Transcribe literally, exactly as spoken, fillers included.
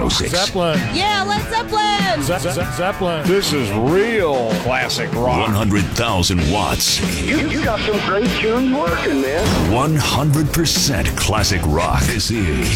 oh six. Zeppelin. Yeah, Led Zeppelin. Ze- Ze- Zeppelin. This is real classic rock. one hundred thousand watts. You, you got some great tunes working, man. one hundred percent classic rock. This is